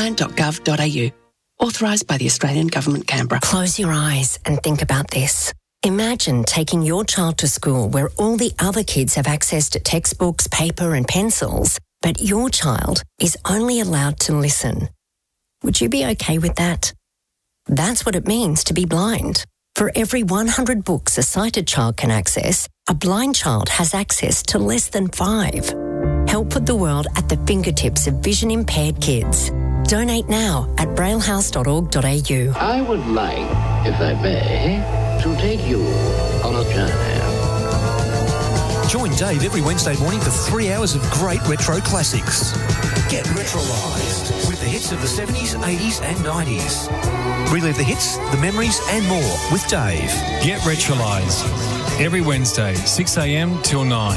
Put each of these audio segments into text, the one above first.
queensland.gov.au. Authorised by the Australian Government, Canberra. Close your eyes and think about this. Imagine taking your child to school where all the other kids have access to textbooks, paper and pencils, but your child is only allowed to listen. Would you be okay with that? That's what it means to be blind. For every 100 books a sighted child can access, a blind child has access to less than 5. Help put the world at the fingertips of vision-impaired kids. Donate now at braillehouse.org.au. I would like, if I may, to take you on a journey. Join Dave every Wednesday morning for 3 hours of great retro classics. Get retrolised with the hits of the 70s, 80s and 90s. Relive the hits, the memories and more with Dave. Get retrolised every Wednesday, 6 a.m. till 9.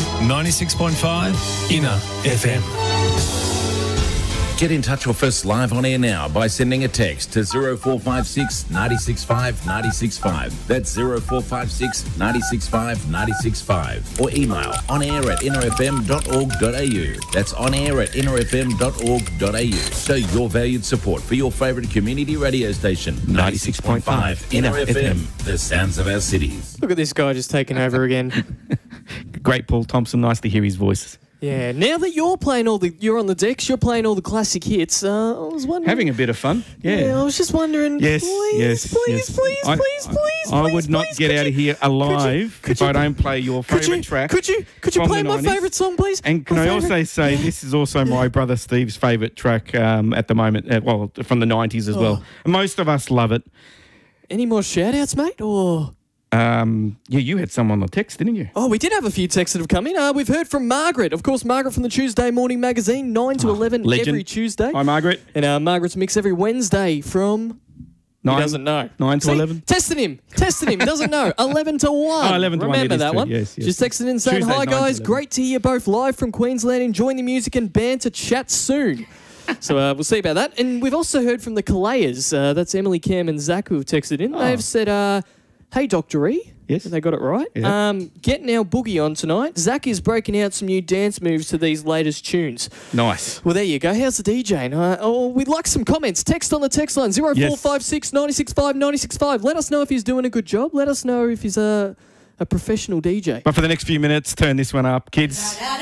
96.5 Inner FM. Get in touch with us live on air now by sending a text to 0456 965 965. That's 0456 965 965. Or email onair@innerfm.org.au. That's onair@innerfm.org.au. Show your valued support for your favourite community radio station. 96.5 Inner FM, the sounds of our cities. Look at this guy just taking over again. Great Paul Thompson. Nice to hear his voice. Yeah, now that you're on the decks, you're playing all the classic hits. I was wondering, having a bit of fun. Yeah, I was just wondering. Yes, please. I would not get out of here alive if I don't play your favourite track. Could you play my favourite song, please? And can I also say this is also my brother Steve's favourite track at the moment. Well, from the 90s as well. Most of us love it. Any more shout outs, mate? Or yeah, you had someone on text, didn't you? Oh, we did have a few texts that have come in. We've heard from Margaret. Of course, Margaret from the Tuesday Morning Magazine, 9 to 11 legend. every Tuesday. Hi, Margaret. And Margaret's mix every Wednesday from... 9, he doesn't know. 9 to 11. Testing him. Doesn't know. 11 to 1. Oh, 11 to 1. Remember that one? Yes. Just texting in saying, Tuesdays, hi, 9 to guys. 11. Great to hear both live from Queensland. Enjoying the music and banter. Chat soon. So we'll see about that. And we've also heard from the Kalayas. That's Emily, Cam and Zach who have texted in. They've said, hey, Dr. E. Yes. They got it right. Yeah. Getting our boogie on tonight. Zach is breaking out some new dance moves to these latest tunes. Nice. Well, there you go. How's the DJ? We'd like some comments. Text on the text line 0456 965 965. Let us know if he's doing a good job. Let us know if he's a professional DJ. But for the next few minutes, turn this one up, kids.